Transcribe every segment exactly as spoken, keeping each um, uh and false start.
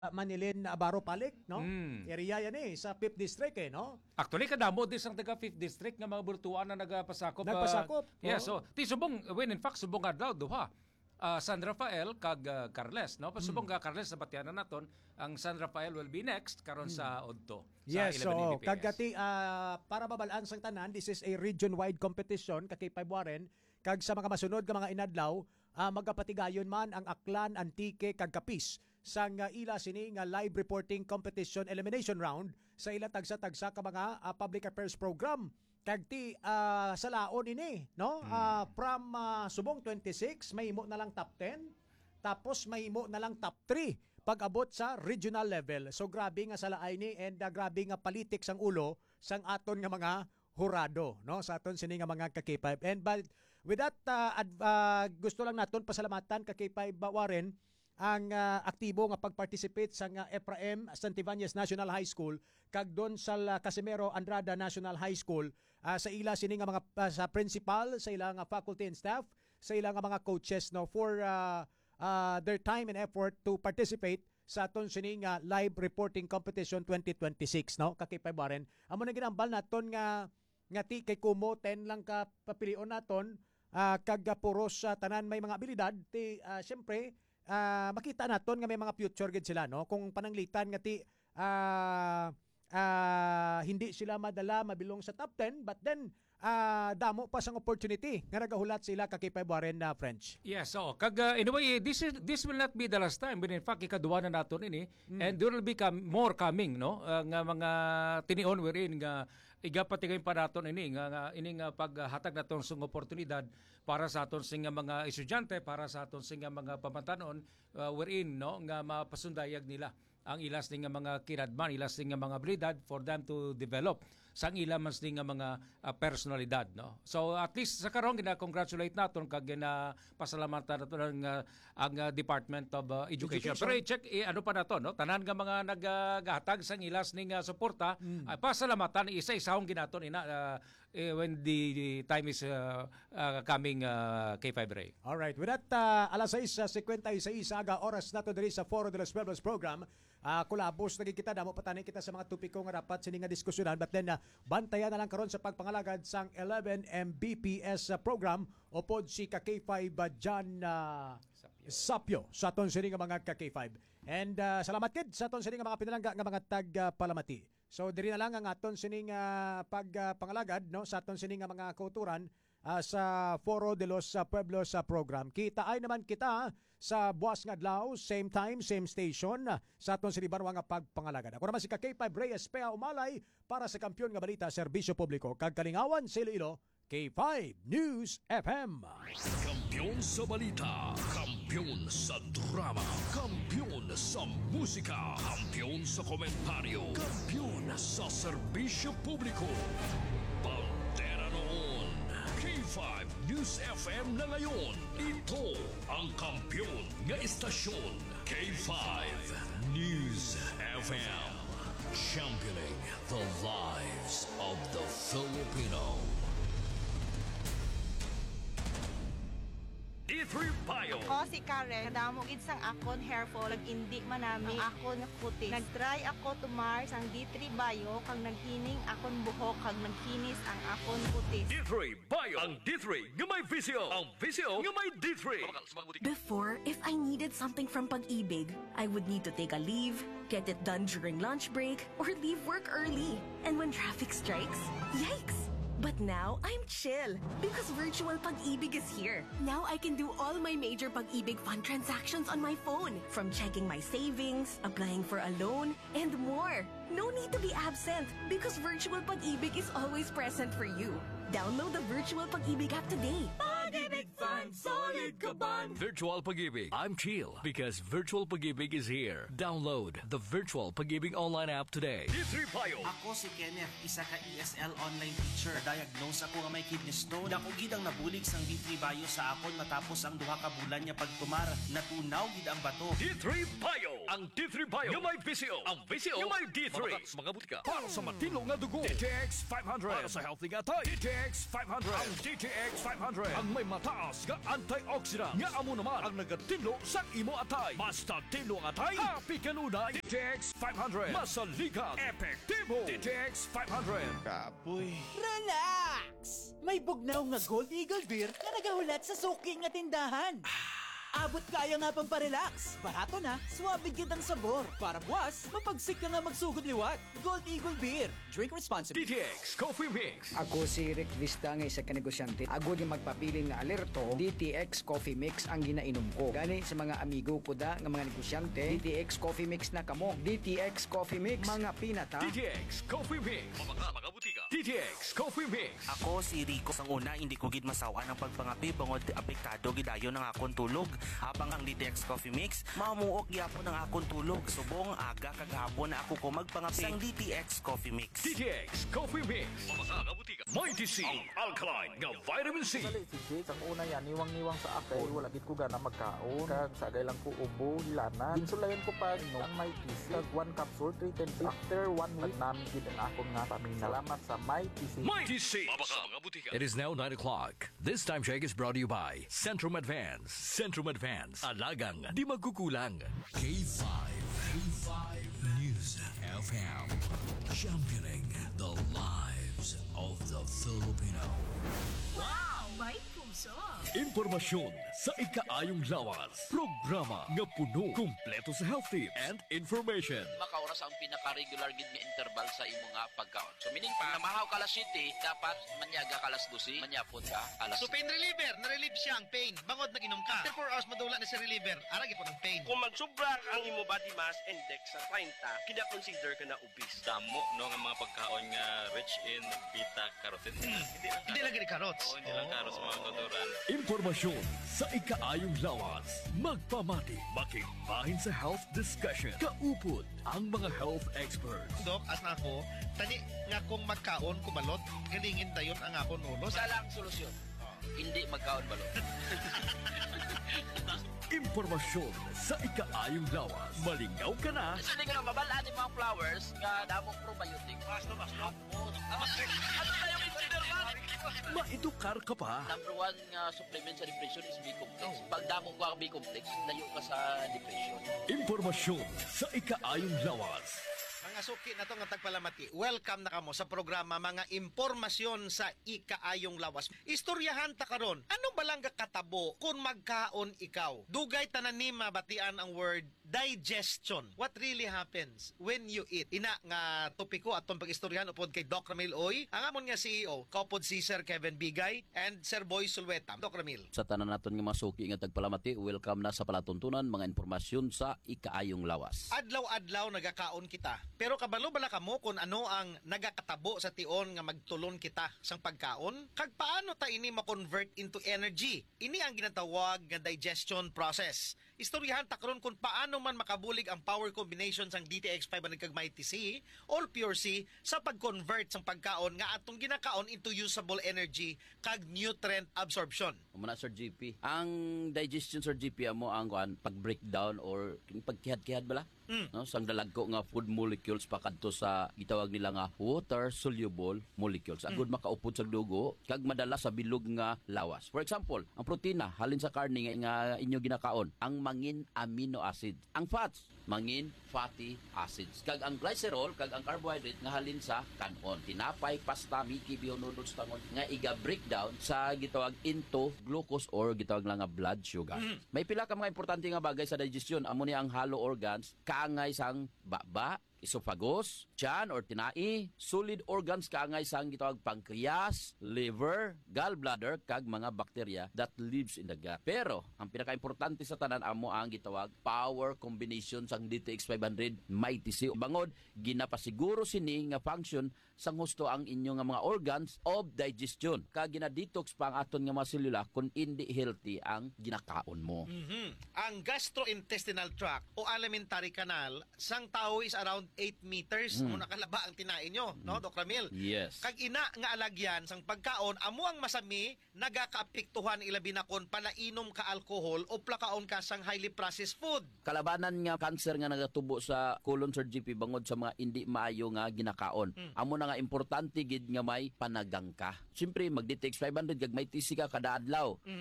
Manilin Abaro Palik, no? Mm. Area yan eh, sa fifth District eh, no? Actually, kadamo din sa taga fifth District nga mga bultuan na nagpasakop. Nagpasakop, Uh, yeah, oo. so, ti subong, when in fact, subong adlaw, duha. Uh, San Rafael kag uh, Carles, no? Pasubong Hmm. ka Carles sa batyanan naton, ang San Rafael will be next karon sa Odto. Yes, sa so eleven E B P S. kagati ah, para mabalaan sang tanan, this is a region-wide competition kay five Warren kag sa mga masunod nga mga inadlaw, ah, magapatigayon man ang Aklan, Antique kag Kapis sang ah, ila sini nga live reporting competition elimination round sa ila tagsa-tagsa ka mga ah, public affairs program. Kag ti ah, sa laon ini, no? Ah, from ah, subong twenty-six, mahimo na lang top ten, tapos mahimo na lang top three pag-abot sa regional level. So grabe nga sa laay ni and uh, grabe nga politics ang ulo sang aton nga mga hurado, no? Sa aton sini nga mga ka K five. And but with that uh, ad- uh, gusto lang naton pasalamatan ka K five Warren ang uh, aktibo nga pag-participate sa nga Ephraim Santibáñez National High School kag don sa uh, Casimiro Andrada National High School uh, sa ila sini nga mga uh, sa principal, sa ila nga faculty and staff, sa ila nga mga coaches, no, for uh, uh, their time and effort to participate sa aton sini nga live reporting competition twenty twenty-six, no? Kakipay Warren. Amo na ginambal naton nga nga ti kay kumo ten lang ka papilion naton uh, kag puros sa uh, tanan may mga abilidad ti uh, syempre uh, makita naton nga may mga future gid sila, no? Kung pananglitan nga ti uh, uh, hindi sila madala mabilong sa top ten, but then uh, damo pa sang opportunity nga nagahulat sila ka K five Warren na French. Yes, so kag uh, anyway, this is this will not be the last time, but in fact ikaduwa na naton ini mm. and there will be come, more coming, no? Uh, nga mga tinion wherein nga igapatigay pa naton ini nga, nga ini nga paghatag naton sung oportunidad para sa aton sing mga estudyante, para sa aton sing mga pamantanon uh, wherein, no, nga mapasundayag nila ang ilas ning nga mga kinadman, ilas ning nga mga abilidad for them to develop sang ila mas ning nga mga uh, personalidad, no. So at least sa karon gina-congratulate naton kag gina pasalamatan naton ang uh, ang uh, Department of uh, Education. Education. Pero i-check eh, ano pa nato, no, tanan nga mga nagahatag sang ilas ning uh, suporta, mm. uh, pasalamatan isa-isahong ginaton ina uh, eh, when the, the time is uh, uh, coming uh, K five Ray. All right, with that uh, alas sais fifty-six aga oras nato diri sa Foro de los Pueblos program. Uh, kulabos naging kita, damo patanin kita sa mga tupiko nga dapat sini nga diskusyonan, but then uh, bantayan na lang karon sa pagpangalagad sang eleven M B P S uh, program o pod si ka K five uh, John uh, Sapio. Sapio sa aton sini nga mga ka K five. And uh, salamat kid sa aton sini nga mga pinalangga nga mga tag uh, palamati. So diri na lang ang aton sini nga pagpangalagad, no, sa aton sini nga mga kauturan Uh, sa Foro de los uh, Pueblos uh, program. Kita ay naman kita sa buwas nga adlaw, same time, same station, uh, sa aton sinibarwa nga pagpangalagad. Ako naman si ka K five Reyes Pea Umalay para sa Kampiyon nga Balita, Serbisyo Publiko, kag Kalingawan sa Iloilo, K five News F M. Kampiyon sa balita, kampiyon sa drama, kampiyon sa musika, kampiyon sa komentaryo, kampiyon sa serbisyo publiko. Pantera noon, K five News F M na ngayon. Ito ang kampiyon nga istasyon, K five News F M. Championing the lives of the Filipino. D three Bio. Ako si Karen, kadamo gid sang akon hair fall, ag indi manami ang akon kutis. Nagtry ako tumar sang D three Bio kag naghining akon buhok kag nagkinis ang akon kutis. D three Bio. Ang D three nga may visyo. Ang visyo nga may D three. Before, if I needed something from Pag-ibig, I would need to take a leave, get it done during lunch break, or leave work early. And when traffic strikes, yikes! But now, I'm chill because virtual Pag-ibig is here. Now I can do all my major Pag-ibig fund transactions on my phone, from checking my savings, applying for a loan, and more. No need to be absent because virtual Pag-ibig is always present for you. Download the virtual Pag-ibig app today. Pag-ibig Fund, solid kaban. Virtual Pag-ibig. I'm chill because Virtual Pag-ibig is here. Download the Virtual Pag-ibig online app today. D three Bio. Ako si Kenneth, isa ka E S L online teacher. Diagnose ako nga may kidney stone. Dako gid ang nabulig sang D three Bio sa akon matapos ang duha ka bulan niya pagtumar. Natunaw gid ang bato. D three Bio. Ang D three Bio. Yung may visyo. Ang visyo. Yung may D three. Mga butika. Para sa matino nga dugo. D T X five hundred. Para sa healthy nga tayo. D T X five hundred. Ang D T X five hundred. Ang may mataas nga anti antioxidant nga amo naman ang nagatinlo sa imo atay. Basta tinlo ang atay, happy kanunay. D T X five hundred, masaligan, epektibo. D T X five hundred. Kapoy. Relax! May bugnaw nga Gold Eagle Beer na nagahulat sa suki nga tindahan. Abot kaya nga pang parelax. Barato na, suwabe gid ang sabor. Para buwas, mapagsik ka nga magsugod liwat. Gold Eagle Beer. Drink responsibly. D T X Coffee Mix. Ako si Rick Vista nga isa ka negosyante. Ako di magpapiling nga alerto, D T X Coffee Mix ang ginainom ko. Gani sa mga amigo ko da nga mga negosyante, D T X Coffee Mix na kamo. D T X Coffee Mix, mga pinata. D T X Coffee Mix. Mga mga butika. D T X Coffee Mix. Ako si Rico. Sang una, hindi ko gid masawa ng pagpangapi bangod apektado gidayon ng akong tulog. Habang ang D T X Coffee Mix, mamuok gyapon ang akong tulog. Subong aga kagahapon na ako ko magpangapi sang D T X Coffee Mix. D T X Coffee Mix. Mga mga butika. Mighty C. Ang alkaline nga vitamin C. Dali si Jake, ang una yan, niwang-niwang sa akay, wala gid ko gana magkaon. Kag sagay lang ko ubo, hilanan. Ginsulayan ko pa no, ang may T C. Kag one capsule, three ten days. After one week, namin gid ang akong nga pamina. Salamat sa may T C. Mighty C. Mga mga butika. It is now nine o'clock. This time check is brought to you by Centrum Advance. Centrum Advance. Alagang di magkukulang. K five. K five News F M. Championing the lives of the Filipino. Wow! May puso! Impormasyon sa ikaayong lawas. Programa nga puno, kumpleto sa health tips and information. Makaoras ang pinaka-regular gid nga interval sa imo nga pagkaon. So meaning pa, namahaw ka alas siyete, dapat manyaga ka alas dose, manyapon ka alas So pain reliever, na-relieve siya ang pain. Bangod nag-inom ka. After four hours madula na si reliever, aragi po ng pain. Kung magsubra ang imo body mass index sa thirty, kina-consider ka na obese. Damo no nga mga pagkaon nga rich in beta carotene. Hmm. Hindi lang hindi lang gini carrots. Oo, hindi lang carrots mga kotoran. Impormasyon sa ikaayong lawas. Magpamati, makigbahin sa health discussion. Kaupod ang mga health experts. Dok, as na ako, tani nga kung magkaon kubalot, galingin dayon ang akong ulo. Sa lang solusyon. Hindi magkaon balot. Impormasyon sa ikaayong lawas. Malingaw ka na. Kasi hindi ka na mabalaan yung mga flowers nga damong probiotic. Basta, basta. Ano tayo consider man? Maedukar ka pa. Number one nga supplement sa depression is B-complex. Pag damong ko ang B-complex, layo ka sa depression. Impormasyon sa ikaayong lawas. Mga suki na to nga tagpalamati, welcome na kamo sa programa Mga Impormasyon sa Ikaayong Lawas. Istoryahan ta karon, ano ba lang katabo kung magkaon ikaw? Dugay tanan ni mabatian ang word digestion. What really happens when you eat? Ina nga topiko aton pag-istoryahan upod kay Doc Ramil Oy, ang amon nga C E O, kaupod si Sir Kevin Bigay and Sir Boy Sulweta. Doc Ramil. Sa tanan naton nga masuki nga tagpalamati, welcome na sa palatuntunan mga impormasyon sa Ikaayong Lawas. Adlaw-adlaw nagakaon kita. Pero kabalo bala kamo kung ano ang nagakatabo sa tion nga magtulon kita sang pagkaon? Kag paano ta ini ma-convert into energy? Ini ang ginatawag nga digestion process. Istoryahan ta karon kung paano man makabulig ang power combination sang D T X five hundred kag Mighty C or Pure C sa pag-convert sang pagkaon nga atong ginakaon into usable energy kag nutrient absorption. Muna Sir G P, ang digestion Sir G P amo ang kuan pag-breakdown or pagkihad-kihad bala? Mm. No, sang dalagko nga food molecules pa kadto sa gitawag nila nga water soluble molecules. Agud mm. makaupod sa dugo kag madala sa bilog nga lawas. For example, ang protina halin sa karne nga, nga inyo ginakaon, ang mangin amino acid. Ang fats, mangin fatty acids. Kag ang glycerol kag ang carbohydrate nga halin sa kanon. Tinapay, pasta, miki, bihon, noodles, tangon nga iga breakdown sa gitawag into glucose or gitawag lang nga blood sugar. Mm. May pila ka mga importante nga bagay sa digestion. Amo ni ang hollow organs, kaangay sang baba, esophagus, tiyan or tinai, solid organs kaangay sang gitawag pancreas, liver, gallbladder kag mga bakterya that lives in the gut. Pero ang pinaka-importante sa tanan amo ang gitawag power combination sang D T X five hundred Mighty C. Bangod ginapasiguro sini nga function sang husto ang inyo nga mga organs of digestion. Kag gina-detox pa ang aton nga mga selula kung hindi healthy ang ginakaon mo. Mm-hmm. Ang gastrointestinal tract o alimentary canal sang tao is around eight meters. Mm. Muna kalaba ang tinain nyo, mm. no, Doc Ramil? Yes. Kag ina nga alagyan sang pagkaon, amo ang masami nagakaapektuhan ilabi na kon palainom ka alcohol o plakaon ka sang highly processed food. Kalabanan nga cancer nga nagatubo sa colon Sir G P bangod sa mga hindi maayo nga ginakaon. Mm. Amo na nga importante gid nga may panagang ka. Siyempre mag-D T X five hundred kag may T C ka kada adlaw. Mm.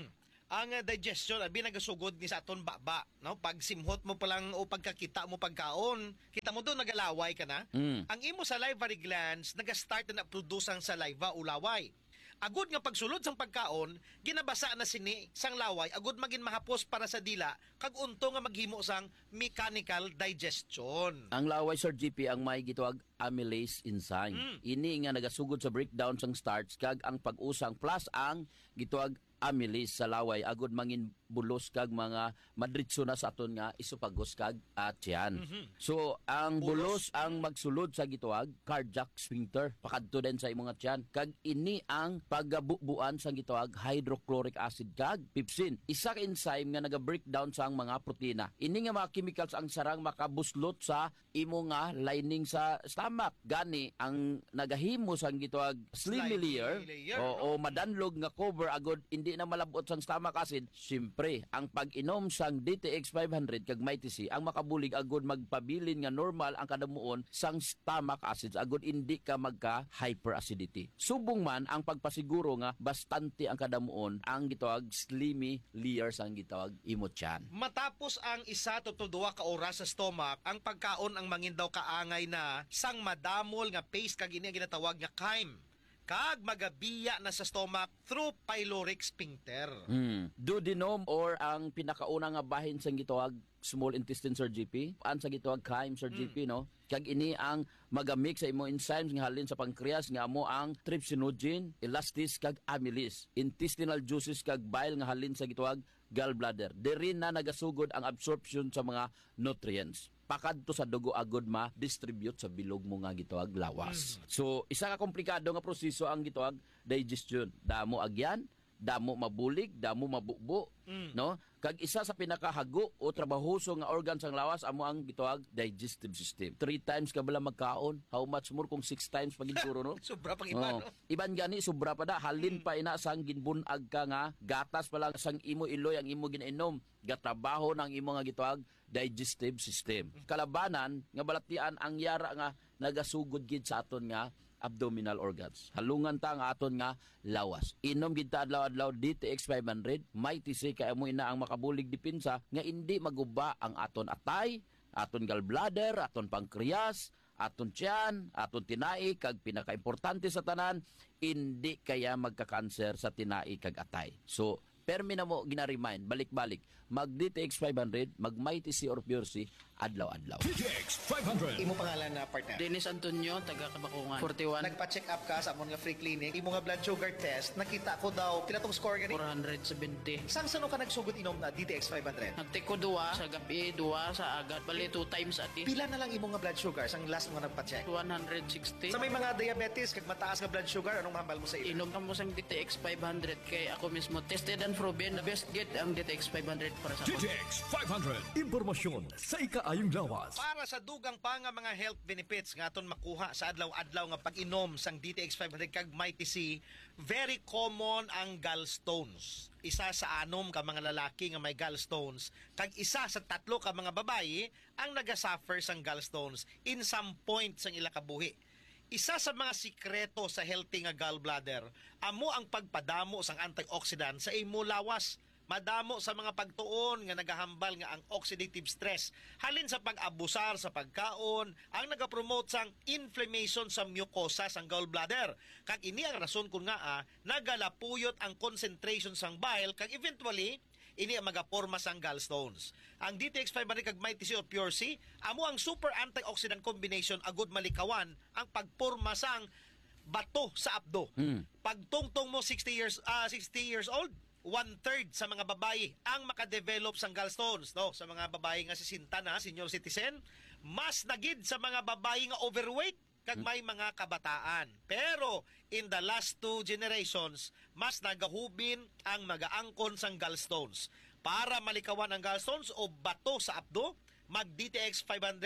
ang uh, digestion abi nagasugod ni sa aton baba, no? Pag simhot mo pa lang o pagkakita mo pagkaon, kita mo do nagalaway ka na. Mm. Ang imo salivary glands naga-start na produce ang saliva o laway. Agud nga pagsulod sang pagkaon, ginabasa na sini sang laway agud magin mahapos para sa dila kag unto nga maghimo sang mechanical digestion. Ang laway, Sir G P, ang may gitawag amylase enzyme. Mm. Ini nga nagasugod sa breakdown sang starch kag ang pag-usang plus ang gitawag amylase sa laway agud mangin bulos kag mga madritso na sa aton nga isopagos kag at tiyan. Mhm. So ang Bulos. bulos ang magsulod sa gitawag cardiac sphincter pakadto din sa imong nga tiyan kag ini ang pagabubuan sa gitawag hydrochloric acid kag pepsin. Isa ka enzyme nga naga-breakdown sa ang mga protina. Ini nga mga chemicals ang sarang makabuslot sa imo nga lining sa stomach. Gani ang nagahimo sa gitawag slimy Slimy layer, layer, o, o madanlog nga cover agud hindi na malabot sang stomach acid. Siyempre, ang pag-inom sang D T X five hundred kag Mighty C ang makabulig agud magpabilin nga normal ang kadamuon sang stomach acids agud hindi ka magka hyperacidity. Subong man ang pagpasiguro nga bastante ang kadamuon ang gitawag slimy layer sang gitawag imo tiyan. Matapos ang isa to duwa ka oras sa stomach, ang pagkaon ang mangin daw kaangay na sang madamol nga paste kag ini ang ginatawag nga chyme. Kag magabiya na sa stomach through pyloric sphincter. Mm. Duodenum or ang pinakauna nga bahin sa gitawag small intestine, Sir G P. Ang sa gitawag chyme, Sir G P, no? Kag ini ang magamix sa imo enzymes nga halin sa pancreas nga amo ang trypsinogen, elastase kag amylase. Intestinal juices kag bile nga halin sa gitawag gallbladder. Diri na nagasugod ang absorption sa mga nutrients. Pakadto sa dugo agud ma-distribute sa bilog mo nga gitawag lawas. Mm. So, isa ka komplikado nga proseso ang gitawag digestion. Damo agyan, damo mabulig, damo mabukbo, Mm. no? Kag isa sa pinakahago o trabahoso nga organ sang lawas amo ang gitawag digestive system. Three times ka bala magkaon, how much more kung six times paginturo, no? Sobra pang iba, Oo. no? Iban gani sobra pa da, halin pa ina sang ginbunag ka nga gatas pa lang sang imo iloy ang imo ginainom, gatrabaho ng imo nga gitawag digestive system. Kalabanan nga balatian ang yara nga nagasugod gid sa aton nga abdominal organs. Halungan ta ang aton nga lawas. Inom gid ta adlaw-adlaw D T X five hundred, Mighty C kay amo ina ang makabulig dipinsa nga indi maguba ang aton atay, aton gallbladder, aton pancreas, aton tiyan, aton tinai kag pinakaimportante sa tanan, indi kaya magka-cancer sa tinai kag atay. So permi na mo gina-remind balik-balik mag D T X five hundred, mag Mighty C or Pure C adlaw-adlaw. D T X five hundred. Imo pangalan na partner? Dennis Antonio, taga Kabakungan. forty-one. Nagpa-check up ka sa amon nga free clinic. Imo nga blood sugar test, nakita ko daw kinatong score gani four seventy. Sang sano ka nagsugod inom na D T X five hundred? Nagtake ko duwa sa gabi, duwa sa agad. Bali, two times a day. Pila na lang imo nga blood sugar sang last mo nga nagpa-check? one sixty. Sa may mga diabetes kag mataas nga blood sugar, anong mahambal mo sa iyo? Inom ka mo sang D T X five hundred kay ako mismo tested and proven the best get ang D T X five hundred para sa D T X five hundred. Impormasyon sa ikaayong lawas. Para sa dugang pa nga mga health benefits nga aton makuha sa adlaw-adlaw nga pag-inom sang D T X five hundred kag Mighty C, very common ang gallstones. Isa sa anom ka mga lalaki nga may gallstones kag isa sa tatlo ka mga babayi ang nagasuffer sang gallstones in some point sang ila kabuhi. Isa sa mga sikreto sa healthy nga gallbladder amo ang pagpadamo sang antioxidant sa imo lawas. Madamo sa mga pagtuon nga nagahambal nga ang oxidative stress halin sa pag-abusar sa pagkaon ang nagapromote sang inflammation sa mucosa sang gallbladder. Kag ini ang rason kun nga ah, nagalapuyot ang concentration sang bile kag eventually ini ang magaporma sang gallstones. Ang D T X five hundred kag Mighty C or Pure C amo ang super antioxidant combination agud malikawan ang pagporma sang bato sa abdo. Mm. Pagtungtong mo sixty years uh, sixty years old, one-third sa mga babayi ang makadevelop sang gallstones, no? Sa mga babayi nga sisinta na, senior citizen, mas nagid sa mga babayi nga overweight kag may mga kabataan. Pero in the last two generations, mas nagahubin ang magaangkon sang gallstones. Para malikawan ang gallstones o bato sa abdo, mag D T X five hundred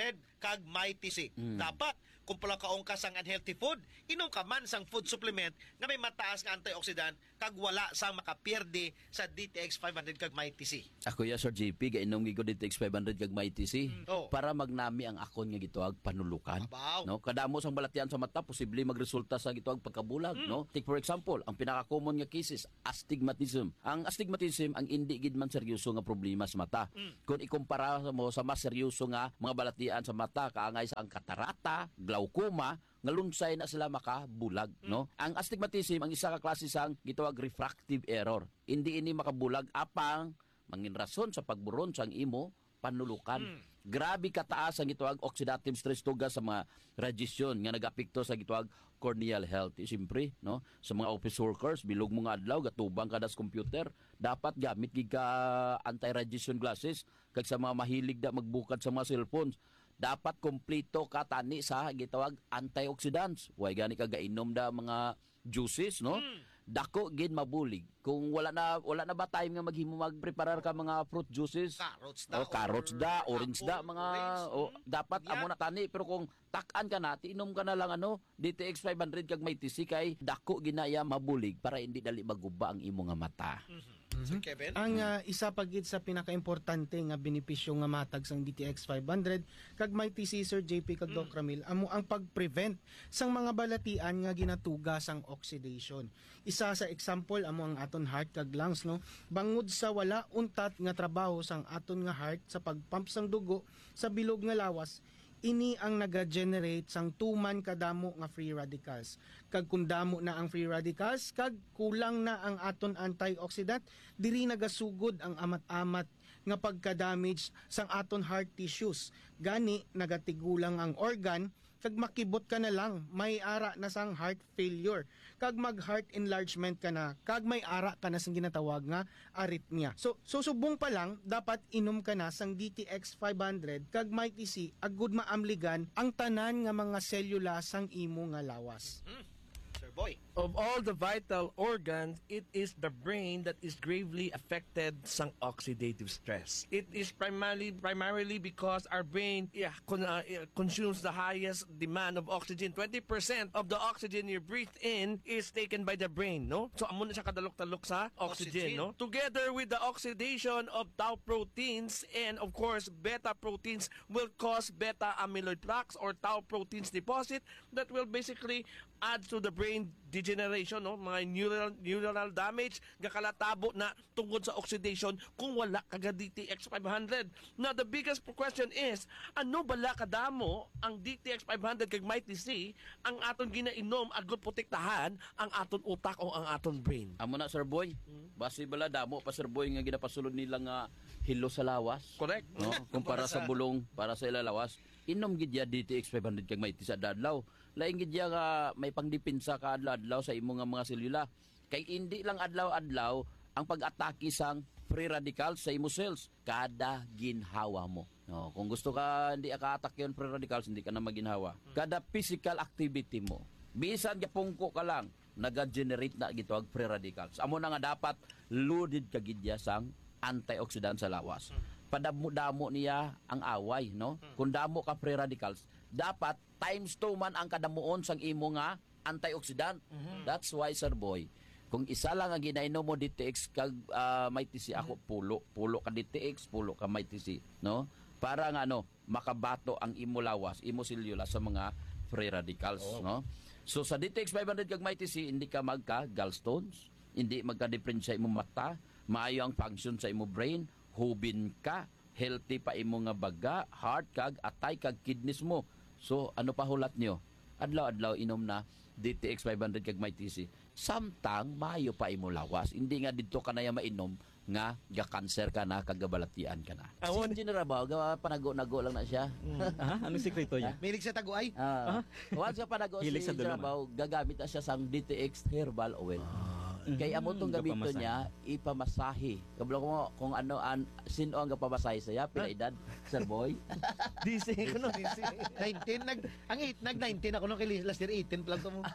kag mighty C. Mm. Dapat kung pala kaong ka sang unhealthy food, inom ka man sang food supplement nga may mataas nga antioxidant kag wala sang makapierde sa D T X five hundred kag mighty C. Ako ya Sir J P gainom gigo D T X five hundred kag mighty C Oh. para magnami ang akon nga gituag panulukan. Abaw. No, kadamo sang balatian sa mata posible magresulta sa gituag pagkabulag, no? Take for example, ang pinaka-common nga cases, astigmatism. Ang astigmatism ang indi gid man seryoso nga problema sa mata. Kung ikumpara mo sa mas seryoso nga mga balatian sa mata kaangay sa ang katarata, glaucoma, nga lunsay na sila makabulag, no? Ang astigmatism ang isa ka klase sang gitawag refractive error. Hindi ini makabulag apang mangin rason sa pagburon sang imo panulukan. Grabe kataas ang gitawag oxidative stress tuga sa mga radiation nga nagapekto sa gitawag corneal health. E, siyempre, no? Sa mga office workers, bilog mo nga adlaw gatubang kada sa computer, dapat gamit gid ka anti-radiation glasses kag sa mga mahilig da magbukad sa mga cellphones. Dapat kompleto ka tani sa gitawag antioxidants. Way gani ka gainom da mga juices, no? Dako gid mabulig. Kung wala na wala na ba time nga maghimo magpreparar ka mga fruit juices? Carrots da. O carrots da, orange da, mga orange, o, dapat amo na tani, pero kung tak-an ka na, inom ka na lang ano, D T X five hundred kag may T C kay dako ginaya mabulig para hindi dali maguba ang imo nga mata. Sir Kevin? Ang uh, isa pagid sa pinaka-importante nga benepisyo nga matag sang D T X five hundred kag may T C Sir J P kag Doc Ramil amo ang pag-prevent sang mga balatian nga ginatuga sang oxidation. Isa sa example amo ang aton heart kag lungs, no. Bangod sa wala untat nga trabaho sang aton nga heart sa pagpump sang dugo sa bilog nga lawas, ini ang naga-generate sang tuman kadamo nga free radicals. Kag kung damo na ang free radicals, kag kulang na ang aton antioxidant, diri nagasugod ang amat-amat nga pagka-damage sang aton heart tissues. Gani nagatigulang ang organ, kag makibot ka na lang, may ara na sang heart failure. Kag mag-heart enlargement ka na, kag may ara ka na sang ginatawag nga arrhythmia. So, susubong pa lang, dapat inom ka na sang D T X five hundred, kag may T C, agud maamligan ang tanan nga mga selula sang imo nga lawas. Mm. Sir Boy. Of all the vital organs, it is the brain that is gravely affected sang oxidative stress. It is primarily primarily because our brain yeah, con- uh, consumes the highest demand of oxygen. twenty percent of the oxygen you breathe in is taken by the brain, no? So amo na siya kadalok-talok sa oxygen, Oxygen. no? Together with the oxidation of tau proteins and of course beta proteins will cause beta amyloid plaques or tau proteins deposit that will basically add to the brain degeneration, no? Mga neural neuronal damage gakalatabo na tungod sa oxidation kung wala kaga D T X five hundred. Now the biggest question is, ano bala kadamo ang D T X five hundred kag may T C ang aton ginainom agud protektahan ang aton utak o ang aton brain? Amo na Sir Boy. Basi bala damo pa Sir Boy nga ginapasulod nila nga hilo sa lawas. Correct. No? Kumpara sa bulong para sa ilalawas. Inom gid ya D T X five hundred kag may T C sa adlaw. Laing gid ya nga may pangdipinsa ka adlaw sa imo nga mga selula. Kay hindi lang adlaw-adlaw ang pag-atake sang free radicals sa imo cells kada ginhawa mo. No, kung gusto ka hindi ka attack yon free radicals, hindi ka na maginhawa. Kada physical activity mo, bisan gapungko ka lang, naga-generate na gitawag free radicals. Amo na nga dapat loaded ka gid ya sang antioxidant sa lawas. Padamo-damo niya ang away, no? Kung damo ka free radicals, dapat times two man ang kadamuon sang imo nga antioxidant. That's why Sir Boy, kung isa lang ang ginainom mo D T X kag uh, may T C, ako pulo, pulo ka D T X, pulo ka may T C, no? Para nga ano, makabato ang imo lawas, imo selula sa mga free radicals, oh. no? So sa D T X five hundred kag may T C, hindi ka magka gallstones, hindi magka-different sa imo mata, maayo ang function sa imo brain, hubin ka, healthy pa imo nga baga, heart kag atay kag kidneys mo. So ano pa hulat nyo? Adlaw-adlaw inom na D T X five hundred kag may T C. Samtang maayo pa imo lawas. Hindi nga dito ka na ya mainom nga ga-cancer ka na kagabalatian ka na. Si Engineer Rabaw, gawa panago-nago lang na siya. Ah, anong sekreto niya? Milig sa taguay? Ah. Once ka panago si Hilig sa Engineer dalaman. Rabaw, gagamit na siya sang D T X herbal oil. Kay amo tong gamito Gapamasahe. niya ipamasahe. Kablo ko mo kung ano an sino ang gapamasahe saya pila edad, Sir Boy. D C ko no, D C. nineteen nag ang eight nag nineteen ako no kay last year eighteen pa lang to mo.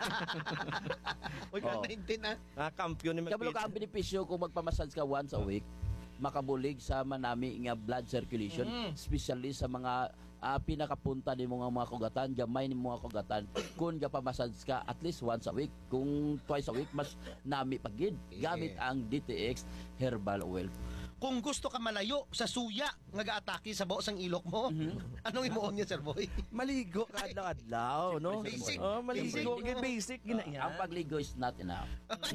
Oy, Oh. nineteen ah. Ah, kampiyon ni Kablo ka ang benepisyo kung magpamassage ka once a week, makabulig sa manami nga blood circulation, Mm. especially sa mga ah, pinakapunta ni mga mga kugatan, gamay ni mga kugatan. Kung gapamassage ka at least once a week, kung twice a week, mas nami pagid. Gamit ang D T X Herbal Oil. Kung gusto ka malayo sa suya nga gaatake sa baos ang ilok mo, anong imuon niya, Sir Boy? Maligo ka adlaw-adlaw, no? Basic. Oh, maligo, Basic. basic, basic yan. Ang pagligo is not enough.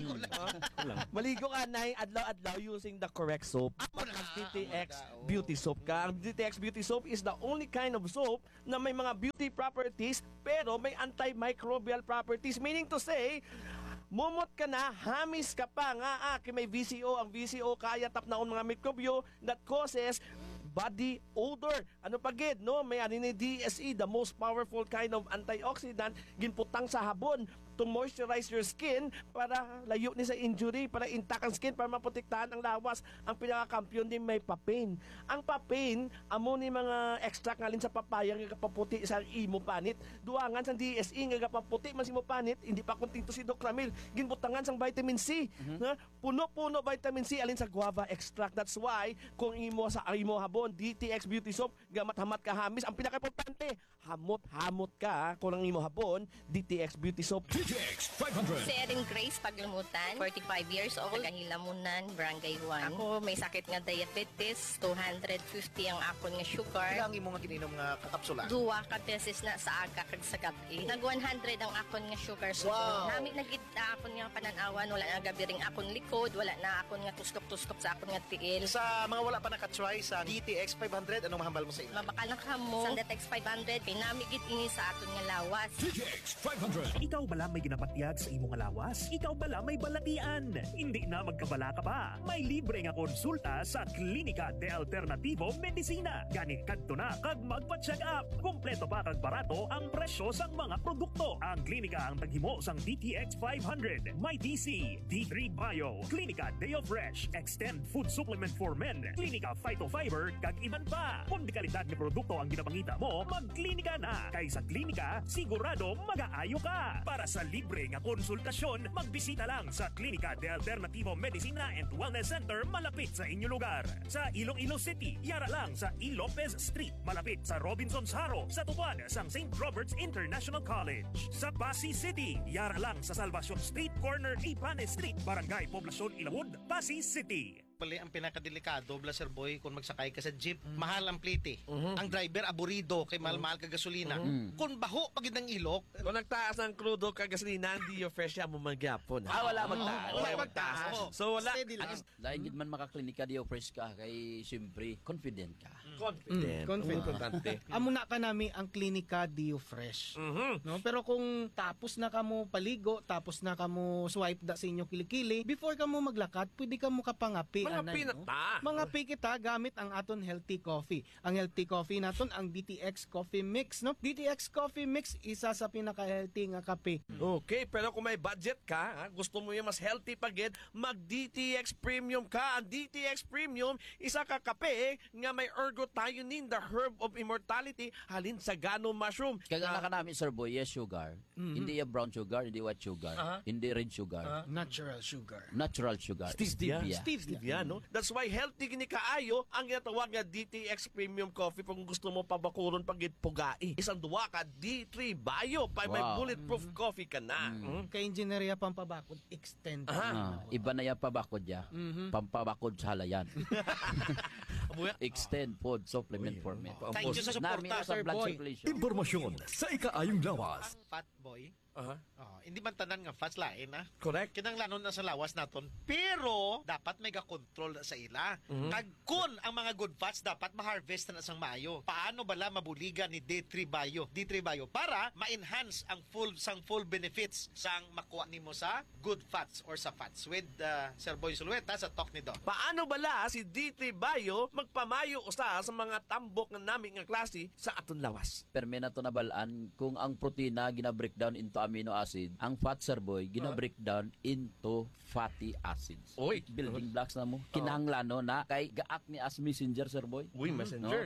Maligo ka na adlaw-adlaw using the correct soap. Ang D T X Beauty Soap ka. Ang D T X Beauty Soap is the only kind of soap na may mga beauty properties pero may antimicrobial properties. Meaning to say, mumot ka na, hamis ka pa nga, ah, may V C O. Ang V C O kaya tap naon mga mikrobyo that causes body odor. Ano pa gid, no? May ani ni D S E, the most powerful kind of antioxidant, ginputang sa habon to moisturize your skin para layo ni sa injury, para intact ang skin, para maprotektahan ang lawas. Ang pinaka-kampiyon din may papain. Ang papain, amo ni mga extract ngalin sa papaya nga kapaputi sa imo panit. Duangan sa D S E nga kapaputi man si mo panit, hindi pa kunting to si Doc Ramil. Ginbutangan sang vitamin C. Mm-hmm. Na, puno-puno vitamin C alin sa guava extract. That's why kung imo sa imo habon, D T X Beauty Soap, gamat-hamat ka hamis. Ang pinaka-importante, hamot-hamot ka kung ang imo habon, D T X Beauty Soap. D T X five hundred. Si Erin Grace Paglumutan, forty-five years old, Tagahilamunan, Barangay one. Ako may sakit nga diabetes, two hundred fifty ang akon nga sugar. Kailangan mo nga kininom nga kakapsula. Duwa ka beses na sa aga kag sa gabi. Nag one hundred ang akon nga sugar. So, Wow. nami nagid akon nga pananawan, wala na gabi ring akon likod, wala na akon nga tuskop-tuskop sa akon nga tiil. Sa mga wala pa nakatry sa D T X five hundred, anong mahambal mo sa ila? Mabakal na kamo. Sa D T X five hundred, pinamigit ini sa aton nga lawas. D T X five hundred. Ikaw bala may ginapatyag sa imong lawas? Ikaw bala may balatian? Hindi na magkabala ka pa. May libre nga konsulta sa Klinika de Alternativo Medicina. Gani kadto na kag magpa-check up. Kompleto pa kag barato ang presyo sang mga produkto. Ang klinika ang taghimo sang D T X five hundred, May D C, D three Bio, Klinika Deo Fresh, Extend Food Supplement for Men, Klinika Phytofiber kag iban pa. Kung di kalidad ni produkto ang ginapangita mo, magklinika na. Kay sa klinika, sigurado mag-aayo ka. Para sa libre nga konsultasyon, magbisita lang sa Klinika de Alternativo Medicina and Wellness Center malapit sa inyo lugar. Sa Iloilo City, yara lang sa E. Lopez Street, malapit sa Robinson's Haro, sa tupad sang Saint Robert's International College. Sa Pasig City, yara lang sa Salvacion Street, corner Ipane Street, Barangay Poblacion Ilawod, Pasig City. Pali ang pinakadelikado, Blaser Boy, kung magsakay ka sa jeep, mahal ang plite. Ang driver aburido kay mahal-mahal ka gasolina. Kung baho pag ang ilok, kung nagtaas ang crudo kag gasolina, hindi yung fresh mo magyapon. Ah, wala magtaas. Wala magtaas. So wala. Dahil gid man makaklinika di fresh ka kay siyempre confident ka. Confident. Mm, confident. Amo na ka nami ang Klinika Dio Fresh. No, pero kung tapos na kamo paligo, tapos na kamo swipe da sa inyo kilikili, before kamo maglakad, pwede kamo kapangapi. Mga anay, pinata. No? Mga pikita gamit ang aton healthy coffee. Ang healthy coffee naton ang D T X Coffee Mix, no? D T X Coffee Mix isa sa pinaka-healthy nga kape. Okay, pero kung may budget ka, ha, gusto mo yung mas healthy pagid, mag D T X Premium ka. Ang D T X Premium, isa ka kape nga may ergothioneine, the herb of immortality, halin sa gano mushroom. Kaya na namin, Sir Boy, yes sugar. Mhm. Hindi yung brown sugar, hindi white sugar, Aha. hindi red sugar. Uh, natural sugar. Natural sugar. Stevia. Stevia. Stevia, no? That's why healthy gini kaayo ang ginatawag nga D T X Premium Coffee kung gusto mo pabakuron pagid pugai. Isang duwa ka D three Bio pa may Wow. bulletproof coffee ka na. Mm. Kay engineer pampabakod extend. Ah, iba na yung pabakod ya. Mhm. Pampabakod sa halayan. Extend food supplement for men. Thank you sa suporta, Nami sa Sir blood Boy. circulation. Impormasyon sa ikaayong lawas. fat boy. Aha. Oh, hindi man tanan nga fats lain ha. Correct. Kinang lanon na sa lawas naton. Pero dapat may ga-control na sa ila. Mhm. Kag kun ang mga good fats dapat ma-harvest na sang maayo. Paano bala mabuligan ni D three Bio? D three Bio para ma-enhance ang full sang full benefits sang makuha nimo sa good fats or sa fats with uh, Sir Boy Sulueta sa talk ni Do. Paano bala si D three Bio magpamayo usa sa mga tambok nga nami nga klase sa aton lawas? Permena to nabalaan kung ang protina gina-breakdown into amino acid, ang fat, Sir Boy, gina-breakdown into fatty acids. Oy. Building blocks na mo. Kinahanglan no na kay gaak ni as messenger, Sir Boy. Uy, messenger, no?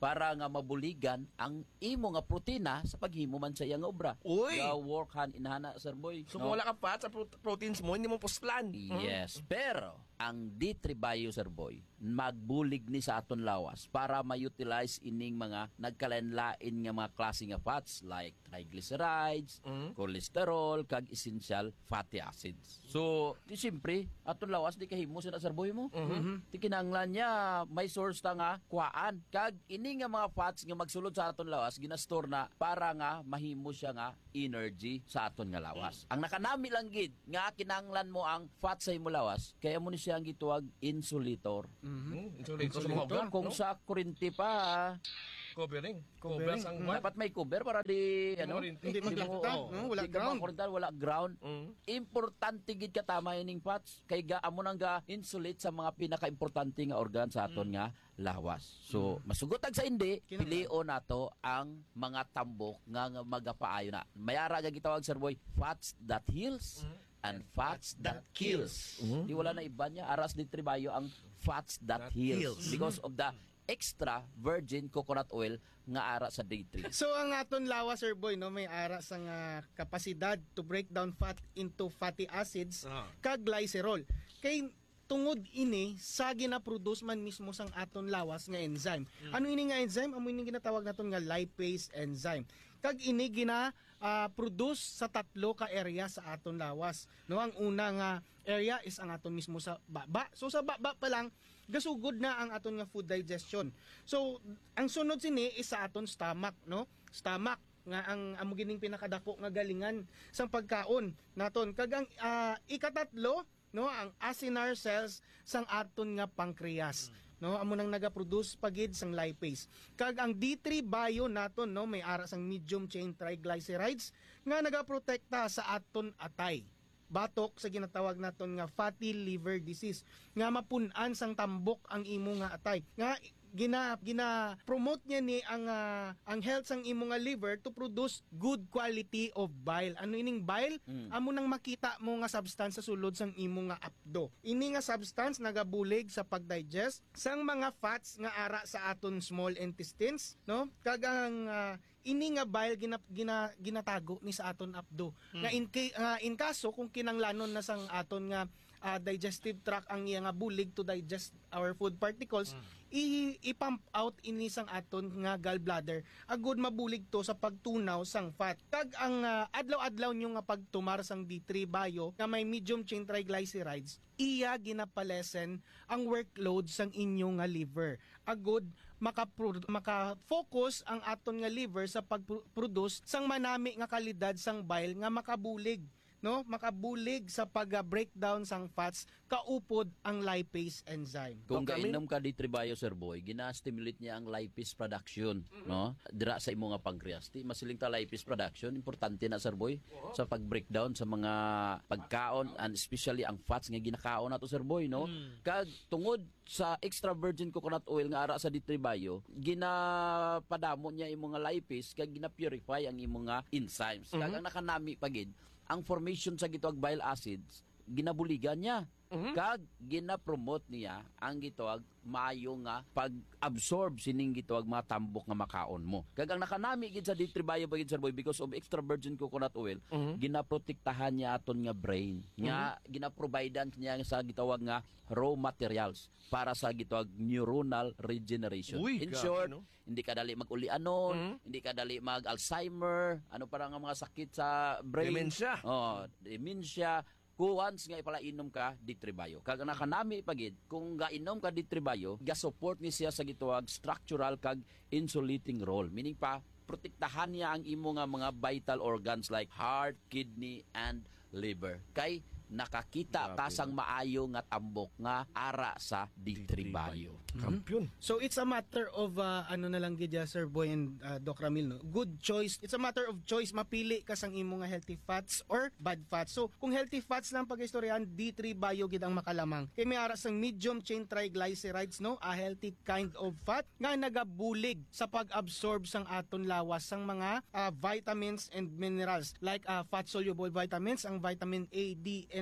para nga mabuligan ang imo nga protina sa paghimo man sa iyang obra. Uy! Ga work hand in hand, sir boy. So kung wala ka fat sa pro- proteins mo, hindi mo puslan. Yes, pero ang D three Bio, sir boy, magbulig ni sa aton lawas para ma-utilize ining mga nagkalain-lain nga mga klase nga fats like triglycerides, cholesterol, kag essential fatty acids. So, di siyempre, aton lawas di kahimo sa sir boy mo. Mhm. Di kinahanglan niya may source ta nga kuhaan. Kag ini nga mga fats nga magsulod sa aton lawas ginastore na para nga mahimo siya nga energy sa aton nga lawas. Ang nakanami lang gid nga kinahanglan mo ang fat sa imo lawas, kaya mo ni siya ang gituwag insulator. Mm-hmm. Insulator sa mga obra, Kung no? sa kurinti pa, Covering. Covering. Covers ang Mm. Dapat may cover para di ano, Hindi magkakita, mo- no? Wala di ka ground. makurintan, wala ground. Importante gid ka tama ining fats kay ga amo nang ga insulate sa mga pinaka-importante nga organ sa aton nga lawas. So, masugotag sa hindi, pilion nato ang mga tambok nga, nga magapaayo na. Mayara ga gitawag sir boy, fats that heals and fats that kills. Di wala na iba niya, aras ni Tribayo ang fats that, heals, heals. because of the extra virgin coconut oil nga ara sa day three. So ang aton lawas, sir boy, no, may ara sa nga kapasidad to break down fat into fatty acids kag glycerol. Kay tungod ini sa gina-produce man mismo sang aton lawas nga enzyme. Ano ini nga enzyme? Amo ini ginatawag naton nga lipase enzyme. Kag ini gina ah, produce sa tatlo ka area sa aton lawas. No, ang una nga area is ang aton mismo sa baba. So sa baba pa lang gasugod na ang aton nga food digestion. So ang sunod sini is sa aton stomach, no? Stomach nga ang amo gining pinakadako nga galingan sang pagkaon naton. Kag ang ah, ikatatlo, no, ang acinar cells sang aton nga pancreas. No, amo nang naga-produce pagid sang lipase. Kag ang D three Bio naton, no, may ara sang medium chain triglycerides nga nagaprotekta sa aton atay. Batok sa ginatawag naton nga fatty liver disease nga mapun-an sang tambok ang imo nga atay. Nga gina gina promote niya ni ang ah, ang health sang imo nga liver to produce good quality of bile. Ano ining bile? Amo nang makita mo nga substance sa sulod sang imo nga apdo. Ini nga substance nagabulig sa pagdigest sang mga fats nga ara sa aton small intestines, no? Kag ang ah, ini nga bile gina, gina, ginatago ni sa aton apdo. Nga in, ca- nga in kaso kung kinanglanon na sang aton nga ah, digestive tract ang iya nga bulig to digest our food particles, i- i-pump out ini sang aton nga gallbladder agud mabulig to sa pagtunaw sang fat. Kag ang ah, adlaw-adlaw nyo nga pagtumar sang D three Bio nga may medium chain triglycerides, iya ginapalesen ang workload sang inyo nga liver. Agud maka-pro- maka-focus ang aton nga liver sa pag-produce sang manami nga kalidad sang bile nga makabulig, no, makabulig sa pag-breakdown sang fats kaupod ang lipase enzyme. Kung gainom ka D three Bio, sir boy, gina-stimulate niya ang lipase production, no? Dira sa imo nga pancreas. Di masiling ta lipase production, importante na, sir boy, sa pag-breakdown sa mga pagkaon and especially ang fats nga ginakaon nato, sir boy, no? Kag tungod sa extra virgin coconut oil nga ara sa D three Bio, ginapadamo niya imo nga lipase kag gina-purify ang imo nga enzymes. Kag ang nakanami pagid ang formation sa gitawag bile acids ginabuligan niya. Kag gina-promote niya ang gitawag maayo nga pag-absorb sining gitawag mga tambok nga makaon mo. Kag ang nakanami gid sa D three Bio pagid, sir boy, because of extra virgin coconut oil, ginaprotektahan niya aton nga brain. Nga gina-providean niya sa gitawag nga raw materials para sa gitawag neuronal regeneration. Uy, In grabe, short, no? hindi ka dali mag-uli-anon, hindi ka dali mag-Alzheimer, ano para nga mga sakit sa brain. Dementia. Oh, dementia. Kung once nga ipalainom ka, D three Bio. Kag nakanami pagid, kung gainom ka D three Bio, ga-support ni siya sa gitawag structural kag insulating role. Meaning pa, protektahan niya ang imo nga mga vital organs like heart, kidney, and liver. Kay nakakita ta sang maayo nga tambok nga ara sa D three Bio. Kampiyon. So it's a matter of uh, ano na lang gid ya, Sir Boy and uh, Doc Ramil, no? Good choice. It's a matter of choice, mapili ka sang imo nga healthy fats or bad fats. So kung healthy fats lang pag-istoryahan, D three Bio gid ang makalamang. Kay may ara sang medium chain triglycerides, no, a healthy kind of fat nga nagabulig sa pag-absorb sang aton lawas sang mga uh, vitamins and minerals like uh, fat soluble vitamins, ang vitamin A, D, and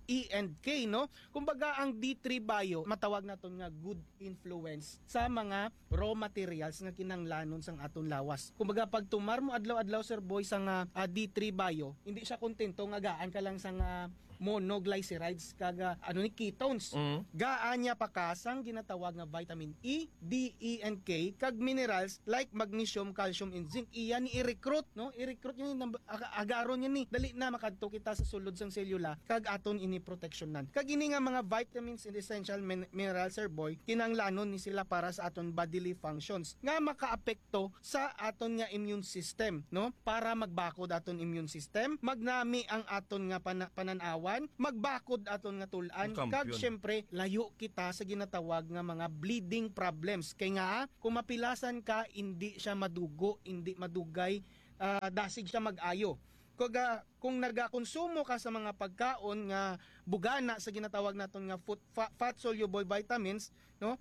E and K, no? Kumbaga ang D three Bio matawag naton nga good influence sa mga raw materials nga kinahanglanon sang aton lawas. Kumbaga pag tumar mo adlaw-adlaw sir boy sa nga uh, D three Bio, hindi siya kontento nga gaan ka lang sa nga monoglycerides kaga ano ni ketones. Mm. Gaan niya pa kasang ginatawag nga vitamin E, D, E and K kag minerals like magnesium, calcium and zinc. Iya ni i-recruit, no? I-recruit niya ni agaron niya ni dali na makadto kita sa sulod sang selula kag aton ini protectionan. Kag ini nga mga vitamins and essential min- minerals sir boy kinahanglanon ni sila para sa aton bodily functions nga makaapekto sa aton nga immune system, no? Para magbakod aton immune system, magnami ang aton nga pana- pananawa, magbakod aton nga tulan, kag syempre layo kita sa ginatawag nga mga bleeding problems. Kay nga kung mapilasan ka hindi siya madugo, hindi madugay, uh, dasig siya mag-ayo. Kung, uh, kung nagakonsumo ka sa mga pagkaon nga bugana sa ginatawag naton nga food, fa- fat soluble vitamins, no?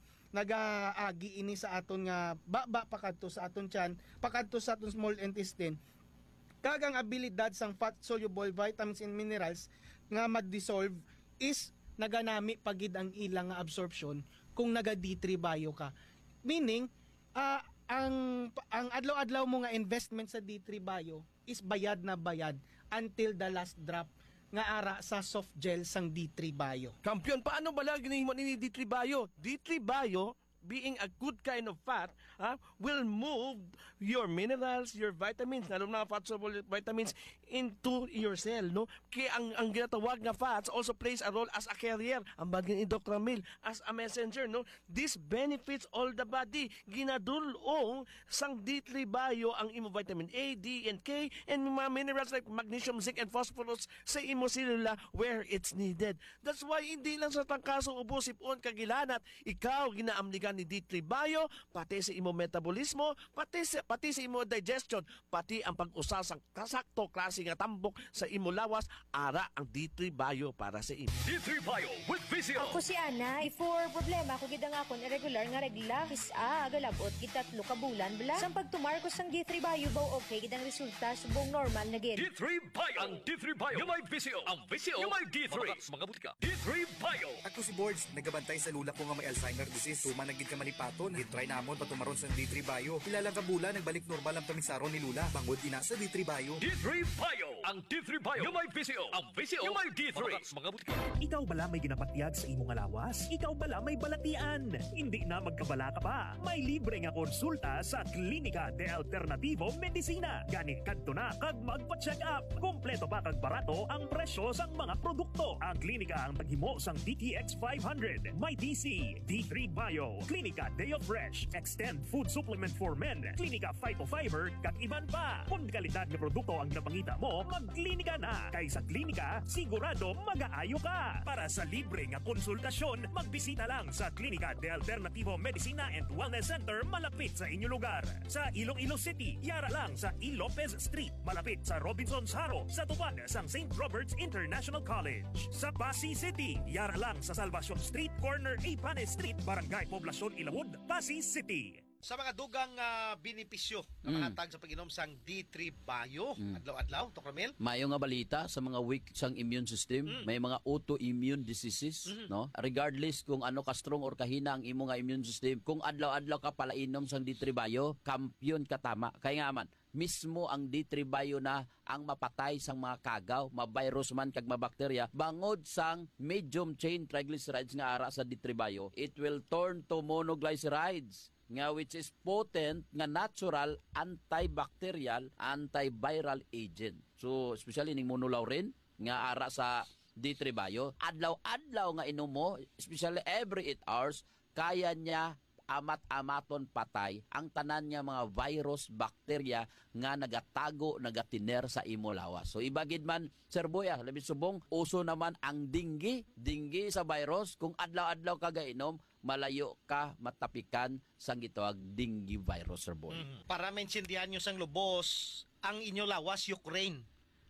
Nagaagi ini sa aton nga baba pakadto sa aton tiyan, pakadto sa aton small intestine. Kagang abilidad sang fat soluble vitamins and minerals nga ma-dissolve is naganami pagid ang ilang nga absorption kung naga D three Bio ka. Meaning, uh, ang ang adlaw-adlaw mo nga investment sa D three Bio is bayad na bayad until the last drop nga ara sa soft gel sang D three Bio. Kampiyon, paano bala ginahimo ni D three Bio? D three Bio, being a good kind of fat, uh, will move your minerals, your vitamins, lalo na fat soluble vitamins into your cell, no? Kaya ang ang ginatawag nga fats also plays a role as a carrier. Ang bagay ni Doctor Ramil as a messenger, no? This benefits all the body. Ginadulong sang D three Bio ang imo vitamin A, D, and K, and mga minerals like magnesium, zinc, and phosphorus sa imo selula where it's needed. That's why hindi lang sa tangkaso ubo sipon kagilanat, ikaw ginaamnigan ni D three Bio, pati sa imo metabolismo, pati sa, pati sa imo digestion, pati ang pag-usa sang kasakto klase nga tambok sa imo lawas, ara ang D three Bio para sa imo. D three Bio with Visio. Ako si Ana, for problema ko gid nga akon irregular nga regla, isa agalabot gitatlo ka bulan bala. Sang pagtumar ko sang D three Bio ba okay gid ang resulta subong normal na gid. D three Bio. Ang D three Bio. Yung may Visio. Ang Visio. Yung may D three. Mga, mga butika. D three Bio. Ako si Boards, nagabantay sa lula ko nga may Alzheimer disease. Tuma nagid ka manipaton. Gitry namon patumaron sa D three Bio. Ilang kabula nagbalik normal ang tamisaron ni Lula. Bangod ina sa D three Bio. D three Bio. Ang D three Bio. Yung may Visio. Ang Visio. Yung may D three. Mga, mga butika. Ikaw bala may ginapatyag sa imong lawas? Ikaw bala may balatian? Hindi na magkabala ka pa. May libre nga konsulta sa Klinika de Alternativo Medicina. Gani kadto na kag magpa-check up. Kompleto pa kag barato ang presyo sang mga produkto. Ang klinika ang naghimo sang D T X five hundred, may D C, D three Bio, Klinika Deo Fresh, Extend Food Supplement for Men, Klinika Phytofiber, kag iban pa. Kung kalidad nga produkto ang napangita mo, magklinika na. Kay sa klinika, sigurado mag-aayo ka. Para sa libre nga konsultasyon, magbisita lang sa Klinika de Alternativo Medicina and Wellness Center malapit sa inyong lugar. Sa Iloilo City, yara lang sa E. Lopez Street, malapit sa Robinson's Haro, sa tupad sang Saint Robert's International College. Sa Pasig City, yara lang sa Salvacion Street, corner A. Pane Street, Barangay Poblacion Ilawod, Pasig City. Sa mga dugang uh, benepisyo na Mm. mahatag sa pag-inom sang D three Bio, Mm. adlaw-adlaw, Doctor Ramil. Mayo nga balita sa mga weak sang immune system, Mm. may mga autoimmune diseases, Mhm. no? Regardless kung ano ka strong or kahina ang imo nga immune system, kung adlaw-adlaw ka palainom sang D three Bio, kampiyon ka tama. Kaya nga man, mismo ang D three Bio na ang mapatay sang mga kagaw, ma-virus man kag ma-bakterya, bangod sang medium chain triglycerides nga ara sa D three Bio, it will turn to monoglycerides nga which is potent nga natural antibacterial antiviral agent. So especially ning monolaurin nga ara sa D three Bio, adlaw-adlaw nga inom mo, especially every eight hours, kaya niya amat-amaton patay ang tanan nga mga virus, bakterya nga nagatago, nagatiner sa imo lawas. So ibagid man, Sir Boy, ah, labi subong, uso naman ang dinggi, dinggi sa virus. Kung adlaw-adlaw ka gainom, malayo ka matapikan sang gitawag dinggi virus, Sir Boy. Mm. Para maintindihan nyo sang lubos, ang inyo lawas, Ukraine.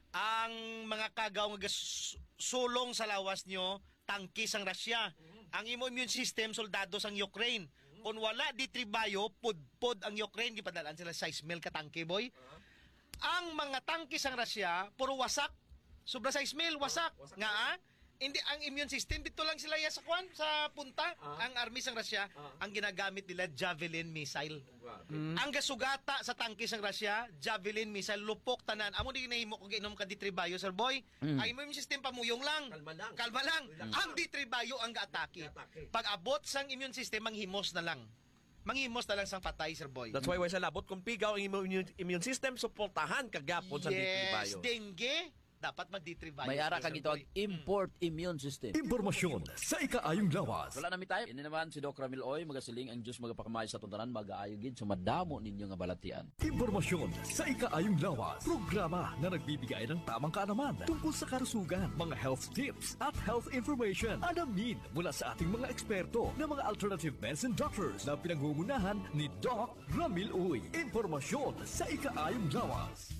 Ang mga kagaw nga gas- sulong sa lawas nyo, tangki sang Russia. Ang imo immune system, soldado sang Ukraine. Kung wala D three Bio, pud-pud ang Ukraine, gipadalaan sila size mil ka tangke, boy. Ang mga tangke sang Russia, puro wasak. Sobra size mil, wasak. Nga, ah? Hindi, ang immune system, dito lang sila ya sa kwan, sa punta. Ang army sang Russia, ang ginagamit nila, Javelin missile. Mm. Ang gasugata sa tangke sang Russia, Javelin missile, lupok tanan. Amo di ginahimo kung ginom ka D three Bio, sir boy. Mm. Ang immune system pamuyong lang. Kalma lang. Kalma lang. Mm. Ang D three Bio ang gaatake. Pag abot sang immune system, manghimos na lang. Manghimos na lang sang patay, sir boy. That's why why sa labot kung pigaw ang immune, immune system suportahan kagapon sa D three Yes, Bio. dengue. Dapat mag D three Bio. May ara kang ito ang import immune system. Impormasyon sa ikaayong lawas. Wala na mi tayo. Ini naman si Doc Ramil Oy, magasiling ang Diyos magapakamay sa tuntanan, mag-aayo gid sumadamo ninyo nga balatian. Impormasyon sa ikaayong lawas. Programa na nagbibigay ng tamang kaalaman tungkol sa karusugan, mga health tips at health information. Alamin mula sa ating mga eksperto na mga alternative medicine doctors na pinangungunahan ni Doc Ramil Oy. Impormasyon sa ikaayong lawas.